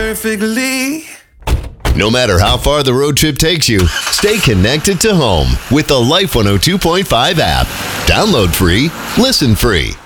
perfectly. No matter how far the road trip takes you, stay connected to home with the Life 102.5 app. Download free, listen free.